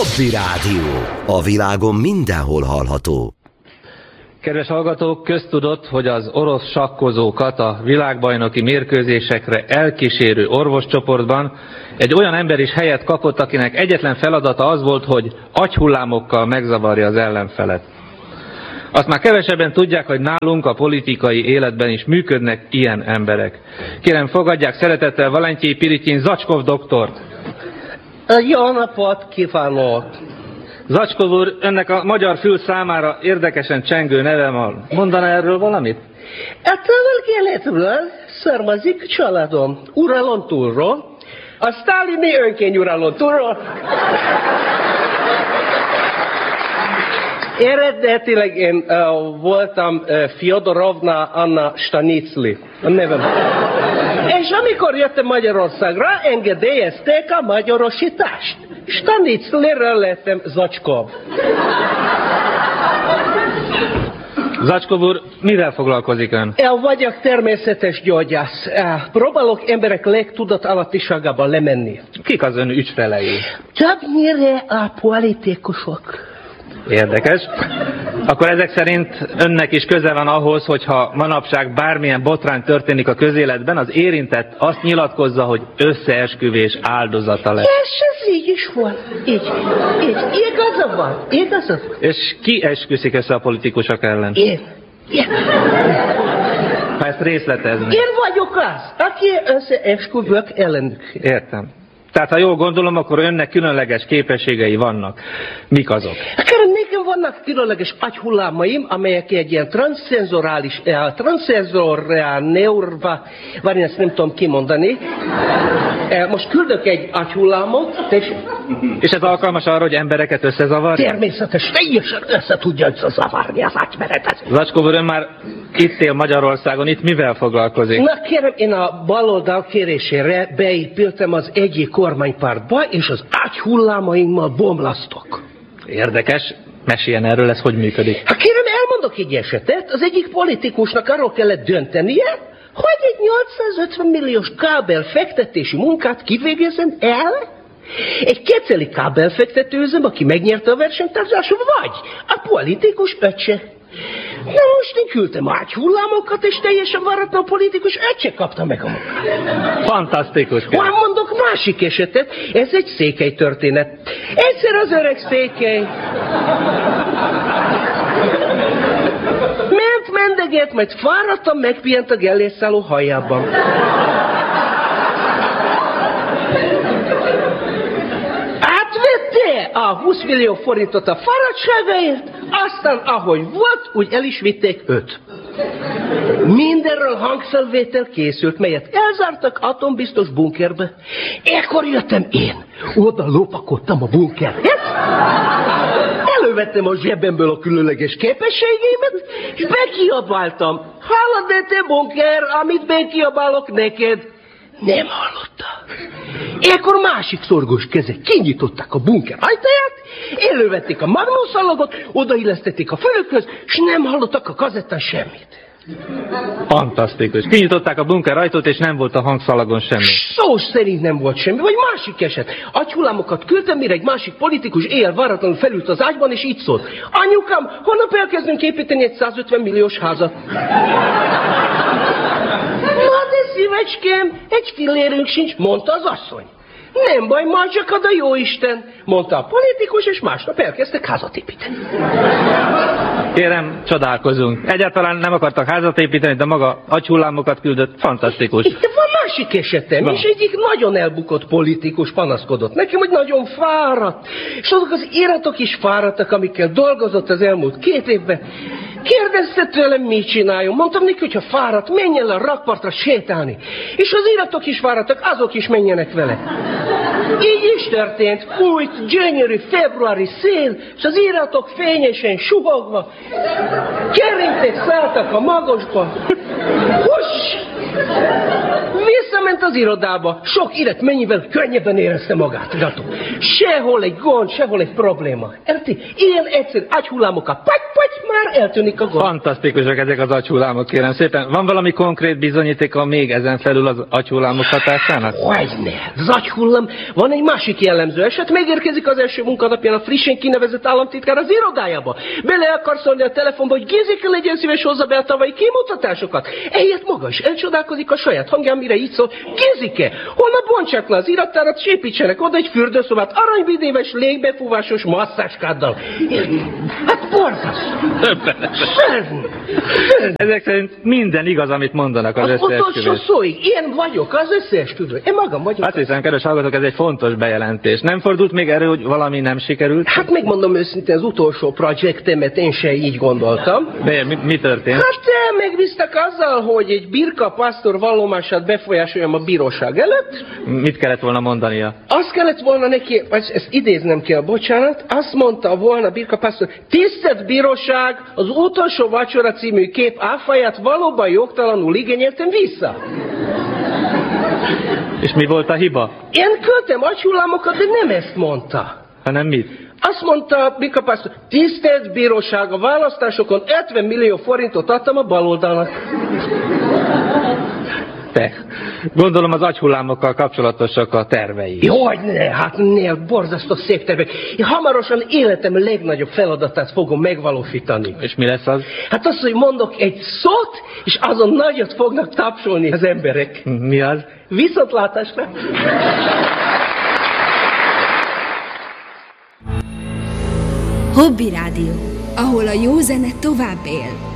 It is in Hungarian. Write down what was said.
Hobby Rádió. A világon mindenhol hallható. Kedves hallgatók, köztudott, hogy az orosz sakkozókat a világbajnoki mérkőzésekre elkísérő orvoscsoportban egy olyan ember is helyet kapott, akinek egyetlen feladata az volt, hogy agyhullámokkal megzavarja az ellenfelet. Azt már kevesebben tudják, hogy nálunk a politikai életben is működnek ilyen emberek. Kérem, fogadják szeretettel Valentyi Pirityin Zacskov doktort. Jó napot kívánok! Zacskov úr, önnek a magyar fül számára érdekesen csengő neve van. Mondaná erről valamit? A távol-keletről származik családom. Uralon túlról. A sztálini önkény uralon túlról. Eredetileg én voltam Fyodorovna Anna Stanicli. A nevem. És amikor jöttem Magyarországra, engedélyezték a magyarosítást. Stanicliről lettem Zacskov. Zacskov úr, mivel foglalkozik ön? Én vagyok természetes gyógyász. Próbálok emberek légtudatalatiságában lemenni. Kik az ön ügyfelei? Többnyire a politikusok. Érdekes. Akkor ezek szerint önnek is köze van ahhoz, hogyha manapság bármilyen botrány történik a közéletben, az érintett azt nyilatkozza, hogy összeesküvés áldozata lesz. És ez így is van. Így. Igaza van. És ki esküszik össze a politikusok ellen? Én. Ha ezt részletezni. Én vagyok az, aki összeesküvök ellenük. Értem. Tehát, ha jól gondolom, akkor önnek különleges képességei vannak. Mik azok? Kérem, nekem vannak különleges agyhullámaim, amelyek egy ilyen transzszenzorális, neurva, várj, ezt nem tudom kimondani. Most küldök egy agyhullámot, és ez alkalmas arra, hogy embereket összezavarja? Természetes, teljesen össze tudja zavarni az agymenetet. Zacskov úr, ön már itt él Magyarországon, itt mivel foglalkozik? Na kérem, én a baloldal kérésére beépültem az egyik kormánypártba, és az agyhullámaimmal bomlasztok. Érdekes. Meséljen erről, ez hogy működik? Hát kérem, elmondok egy esetet. Az egyik politikusnak arról kellett döntenie, hogy egy 850 milliós kábelfektetési munkát kivégezzen el egy keceli kábelfektetőzőm, aki megnyerte a versenytárgyáson, vagy a politikus öccse. Na most én küldtem agyhullámokat, és teljesen váratlan politikus öccse kapta meg a munkát. Fantasztikus. Mondok másik esetet, ez egy Székely történet. Egyszer az öreg Székely mendeget, majd fáradtan megpihent a gellészálló hajában. Átvette a 20 millió forintot a fáradtságáért, aztán ahogy volt, úgy el is vitték őt. Mindenről hangfelvétel készült, melyet elzártak atombiztos bunkerbe. Ekkor jöttem én, oda lopakodtam a bunkerhez, elővettem a zsebemből a különleges képességeimet, és bekiabáltam. Hallod, te bunker, amit bekiabálok neked? Nem hallotta. Ekkor másik szorgos kezek kinyitották a bunker ajtaját, elővették a magnumszalagot, odaillesztették a fülökhöz, és nem hallottak a kazettán semmit. Fantasztikus. Kinyitották a bunker ajtót, és nem volt a hangszalagon semmi. Szó szerint nem volt semmi. Vagy másik eset. Agyhullámokat küldtem, mire egy másik politikus éjjel váratlanul felült az ágyban, és így szólt. Anyukám, holnap elkezdünk építeni egy 150 milliós házat. Na de szívecském, egy fillérünk sincs, mondta az asszony. Nem baj, majd csak ad a jóisten, mondta a politikus, és másnap elkezdtek házat építeni. Kérem, csodálkozunk. Egyáltalán nem akartak házat építeni, de maga agyhullámokat küldött. Fantasztikus. Itt van másik esetem, és egyik nagyon elbukott politikus panaszkodott nekem, hogy nagyon fáradt. És azok az iratok is fáradtak, amikkel dolgozott az elmúlt 2 évben. Kérdezte tőlem, mit csináljon. Mondtam neki, hogy ha fáradt, menjen le a rakpartra sétálni. És az iratok is fáradtak, azok is menjenek vele. Így is történt. Fújt gyönyörű februári szél, és az iratok fényesen suhogva kerintek szálltak a magasba. Huss! Visszament az irodába. Sok irat mennyivel könnyebben érezte magát. Iratok. Sehol egy gond, sehol egy probléma. Érti? Ilyen egyszerű agyhullámokkal paty-paty már eltűnik a gond. Fantasztikusak ezek az agyhullámok, kérem szépen. Van valami konkrét bizonyítéka még ezen felül az agyhullámok hatásának? Hogyne. Az agyhullám. Van egy másik jellemző eset. Megérkezik az első munkanapján a frissen kinevezett államtitkár az irodájába. Bele akar szólni a telefonba, hogy Gézike, legyen szíves, hozza be a tavalyi kimutatásokat. Ehelyett maga is elcsodálkozik a saját hangján, mire így szól: Gézike, holnap bontsák le az irattárat, s építsenek oda egy fürdőszobát aranyvidéves, légbefúvásos masszáskáddal. Hát borzasztó. Ezek szerint minden igaz, amit mondanak az összeesküvés. Az utolsó szóig. Én vagyok az összeesküvő. Én magam vagyok. Azt hiszem, kedves hallgatók, ez egy fontos bejelentés. Nem fordult még erő, hogy valami nem sikerült? Hát megmondom őszintén, az utolsó projektemet én se így gondoltam. De mi történt? Hát megbíztak azzal, hogy egy birka pásztor vallomását befolyásoljam a bíróság előtt. Mit kellett volna mondania? Azt kellett volna neki, vagy ezt idéznem kell, bocsánat, azt mondta volna birka pásztor: tisztelt bíróság, az utolsó vacsora című kép áfáját valóban jogtalanul igényeltem vissza. És mi volt a hiba? Én küldtem agyhullámokat, de nem ezt mondta. Hanem mit? Azt mondta birka pásztor: tisztelt bíróság, a választásokon 50 millió forintot adtam a baloldalnak. Te. Gondolom az agyhullámokkal kapcsolatosak a tervei. Hogyne, hát ne, borzasztó szép tervek. Én hamarosan életem legnagyobb feladatát fogom megvalósítani. És mi lesz az? Hát az, hogy mondok egy szót, és azon nagyot fognak tapsolni az emberek. Mi az? Viszontlátásra! Hobby Rádió, ahol a jó zene tovább él.